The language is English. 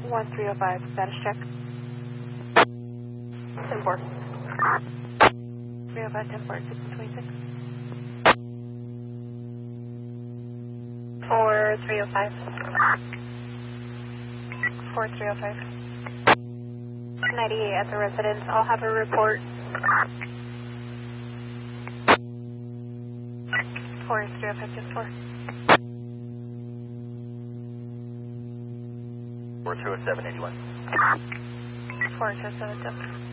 1305, status check. 10-4. 305, 10-4, 626. 4305. 4305. 98 at the residence. I'll have a report. 4305, 10-4. 420781. 4207, 10-4.